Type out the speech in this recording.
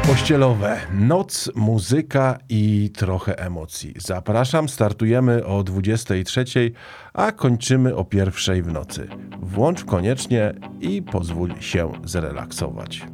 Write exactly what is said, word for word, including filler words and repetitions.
Pościelowe. Noc, muzyka i trochę emocji. Zapraszam, startujemy o dwudziestej trzeciej, a kończymy o pierwszej w nocy. Włącz koniecznie i pozwól się zrelaksować.